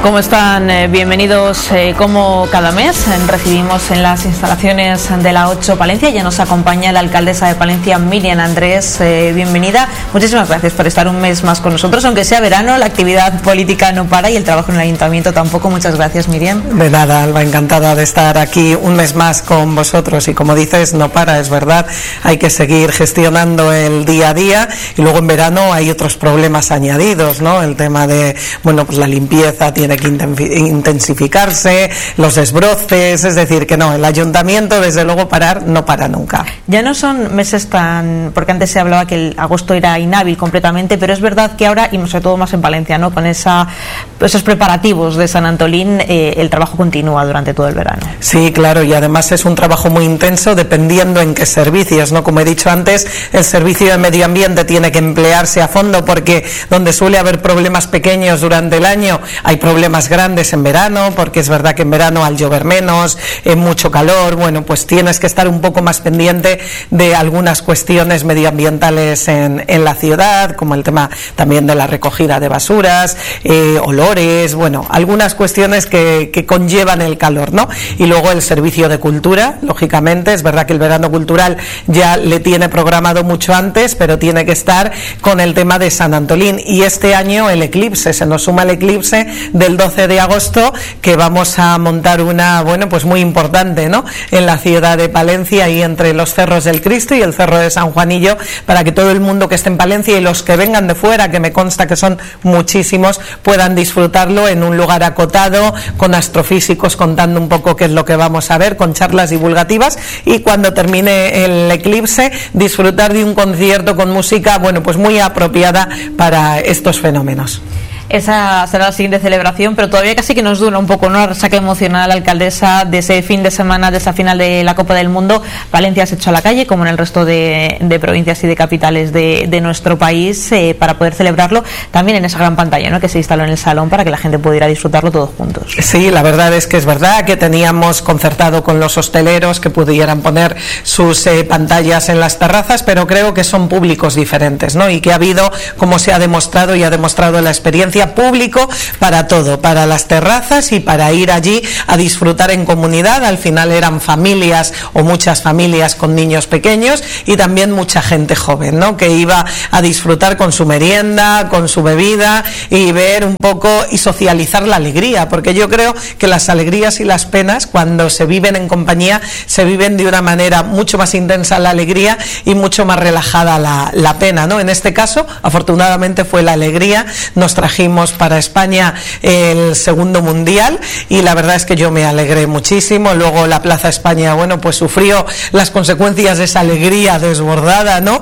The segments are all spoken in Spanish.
¿Cómo están? Bienvenidos. Como cada mes recibimos en las instalaciones de la 8 Palencia. Ya nos acompaña la alcaldesa de Palencia, Miriam Andrés. Bienvenida. Muchísimas gracias por estar un mes más con nosotros. Aunque sea verano, la actividad política no para y el trabajo en el ayuntamiento tampoco. Muchas gracias, Miriam. De nada, Alba, encantada de estar aquí un mes más con vosotros. Y como dices, no para, es verdad. Hay que seguir gestionando el día a día. Y luego en verano hay otros problemas añadidos, ¿no? El tema de, bueno, pues la limpieza tiene que intensificarse, los desbroces, es decir, que no, el ayuntamiento desde luego parar no para nunca. Ya no son meses tan, porque antes se hablaba que el agosto era inhábil completamente, pero es verdad que ahora, y sobre todo más en Palencia, ¿no? Con esos preparativos de San Antolín, el trabajo continúa durante todo el verano. Sí, claro, y además es un trabajo muy intenso dependiendo en qué servicios, ¿no? Como he dicho antes, el servicio de medio ambiente tiene que emplearse a fondo porque donde suele haber problemas pequeños durante el año, hay problemas grandes en verano, porque es verdad que en verano al llover menos, mucho calor, bueno, pues tienes que estar un poco más pendiente de algunas cuestiones medioambientales en la ciudad, como el tema también de la recogida de basuras, olores, bueno, algunas cuestiones que conllevan el calor, ¿no? Y luego el servicio de cultura, lógicamente, es verdad que el verano cultural ya le tiene programado mucho antes, pero tiene que estar con el tema de San Antolín, y este año el eclipse, se nos suma el eclipse del 12 de agosto, que vamos a montar una, bueno, pues muy importante, ¿no? En la ciudad de Palencia, y entre los Cerros del Cristo y el Cerro de San Juanillo, para que todo el mundo que esté en Palencia y los que vengan de fuera, que me consta que son muchísimos, puedan disfrutarlo en un lugar acotado, con astrofísicos contando un poco qué es lo que vamos a ver, con charlas divulgativas, y cuando termine el eclipse, disfrutar de un concierto con música, bueno, pues muy apropiada para estos fenómenos. Esa será la siguiente celebración, pero todavía casi que nos dura un poco, ¿no? La resaca emocional, alcaldesa, de ese fin de semana, de esa final de la Copa del Mundo. Valencia se echó a la calle, como en el resto de provincias y de capitales de nuestro país, para poder celebrarlo también en esa gran pantalla, ¿no? Que se instaló en el salón para que la gente pudiera disfrutarlo todos juntos. Sí, la verdad es verdad que teníamos concertado con los hosteleros que pudieran poner sus pantallas en las terrazas, pero creo que son públicos diferentes, ¿no? Y que ha habido, como se ha demostrado y ha demostrado la experiencia, público para todo, para las terrazas y para ir allí a disfrutar en comunidad. Al final eran familias o muchas familias con niños pequeños y también mucha gente joven, ¿no? Que iba a disfrutar con su merienda, con su bebida y ver un poco y socializar la alegría, porque yo creo que las alegrías y las penas, cuando se viven en compañía, se viven de una manera mucho más intensa la alegría y mucho más relajada la pena, ¿no? En este caso, afortunadamente fue la alegría. Nos trajimos para España el segundo mundial y la verdad es que yo me alegré muchísimo. Luego la Plaza España, bueno, pues sufrió las consecuencias de esa alegría desbordada, ¿no?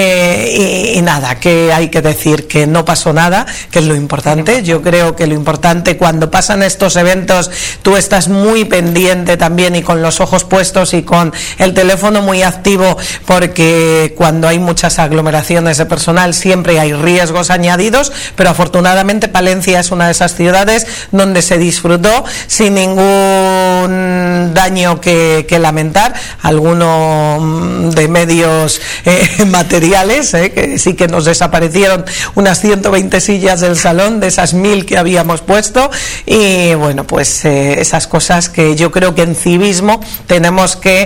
Y nada, que hay que decir que no pasó nada, que es lo importante. Yo creo que lo importante cuando pasan estos eventos, tú estás muy pendiente también y con los ojos puestos y con el teléfono muy activo, porque cuando hay muchas aglomeraciones de personal siempre hay riesgos añadidos, pero afortunadamente Palencia es una de esas ciudades donde se disfrutó sin ningún daño que lamentar. Alguno de medios materiales, que sí que nos desaparecieron unas 120 sillas del salón de esas 1000 que habíamos puesto, y bueno, pues esas cosas que yo creo que en civismo tenemos que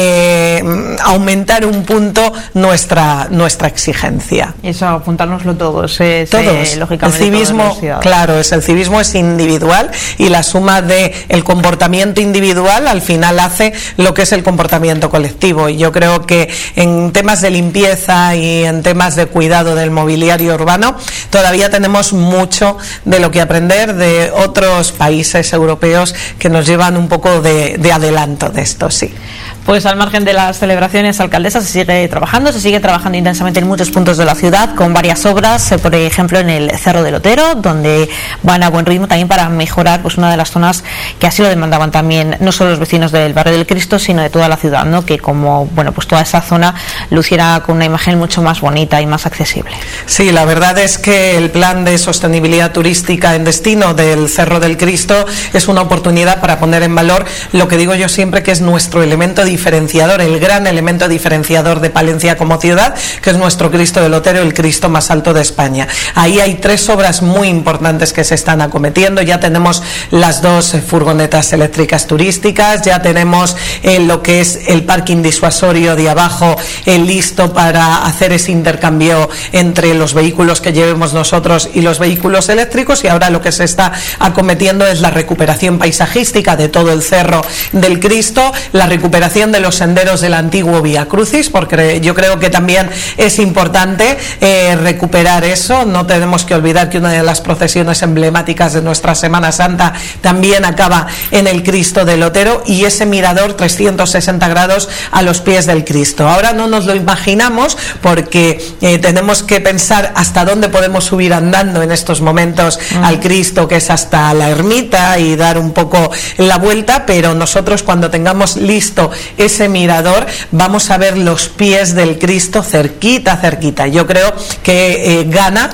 aumentar un punto nuestra exigencia. Y eso, apuntárnoslo todos, lógicamente. El civismo, claro, el civismo es individual y la suma de el comportamiento individual al final hace lo que es el comportamiento colectivo, y yo creo que en temas de limpieza y en temas de cuidado del mobiliario urbano todavía tenemos mucho de lo que aprender de otros países europeos que nos llevan un poco de adelanto de esto, sí. Pues al margen de las celebraciones, alcaldesa, se sigue trabajando intensamente en muchos puntos de la ciudad, con varias obras, por ejemplo en el Cerro del Otero, donde van a buen ritmo también para mejorar pues una de las zonas que así lo demandaban también no solo los vecinos del barrio del Cristo, sino de toda la ciudad, ¿no? Que como, bueno, pues toda esa zona luciera con una imagen mucho más bonita y más accesible. Sí, la verdad es que el plan de sostenibilidad turística en destino del Cerro del Cristo es una oportunidad para poner en valor lo que digo yo siempre, que es nuestro elemento diferenciador, el gran elemento diferenciador de Palencia como ciudad, que es nuestro Cristo del Otero, el Cristo más alto de España. Ahí hay 3 obras muy importantes que se están acometiendo. Ya tenemos las 2 furgonetas eléctricas turísticas, ya tenemos lo que es el parking disuasorio de abajo listo para hacer ese intercambio entre los vehículos que llevemos nosotros y los vehículos eléctricos, y ahora lo que se está acometiendo es la recuperación paisajística de todo el Cerro del Cristo, la recuperación de los senderos del antiguo Vía Crucis, porque yo creo que también es importante recuperar eso. No tenemos que olvidar que una de las procesiones emblemáticas de nuestra Semana Santa también acaba en el Cristo del Otero, y ese mirador 360 grados a los pies del Cristo. Ahora no nos lo imaginamos porque tenemos que pensar hasta dónde podemos subir andando en estos momentos al Cristo, que es hasta la ermita, y dar un poco la vuelta, pero nosotros cuando tengamos listo ese mirador vamos a ver los pies del Cristo cerquita. Yo creo que gana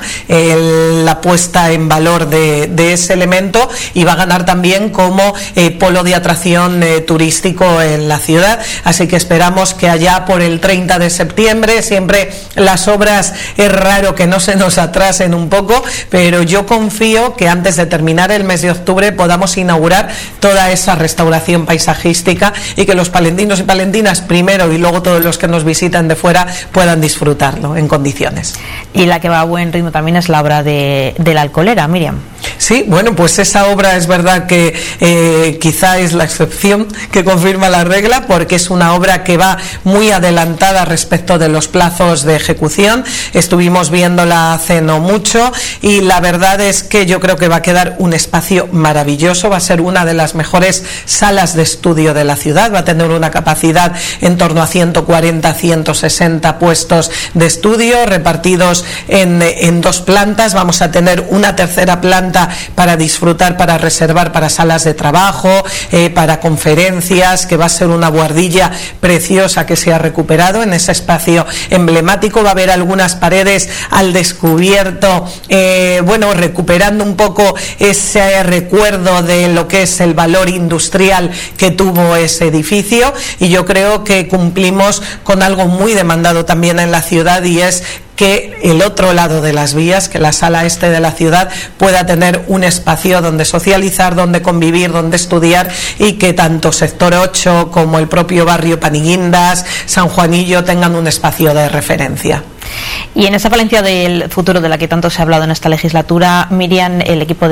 la puesta en valor de ese elemento, y va a ganar también como polo de atracción turístico en la ciudad. Así que esperamos que allá por el 30 de septiembre, siempre las obras es raro que no se nos atrasen un poco, pero yo confío que antes de terminar el mes de octubre podamos inaugurar toda esa restauración paisajística, y que los palentinos y palentinas primero, y luego todos los que nos visitan de fuera, puedan disfrutarlo en condiciones. Y la que va a buen ritmo también es la obra de la Alcolera, Miriam. Sí, bueno, pues esa obra es verdad que quizá es la excepción que confirma la regla, porque es una obra que va muy adelantada respecto de los plazos de ejecución. Estuvimos viéndola hace no mucho, y la verdad es que yo creo que va a quedar un espacio maravilloso. Va a ser una de las mejores salas de estudio de la ciudad. Va a tener una capacidad en torno a 140, 160 puestos de estudio repartidos en 2 plantas. Vamos a tener una tercera planta para disfrutar, para reservar para salas de trabajo, para conferencias, que va a ser una buhardilla preciosa que se ha recuperado en ese espacio emblemático. Va a haber algunas paredes al descubierto, bueno, recuperando un poco ese recuerdo de lo que es el valor industrial que tuvo ese edificio, y yo creo que cumplimos con algo muy demandado también en la ciudad, y es que el otro lado de las vías, que la sala este de la ciudad, pueda tener un espacio donde socializar, donde convivir, donde estudiar, y que tanto sector 8 como el propio barrio Paniguindas, San Juanillo tengan un espacio de referencia. Y en esa Palencia del futuro de la que tanto se ha hablado en esta legislatura, Miriam, el equipo de